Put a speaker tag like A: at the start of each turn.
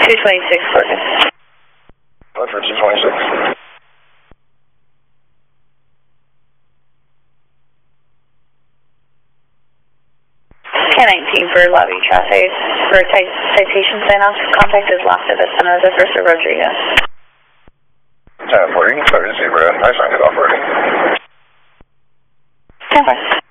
A: 226, working.
B: Look for 226.
A: 1019 for lobby traffic. For citation sign-off, contact is lost at the San Jose versus Rodriguez.
B: 1040, sorry to see, bro. I signed it off already.
A: 10-4.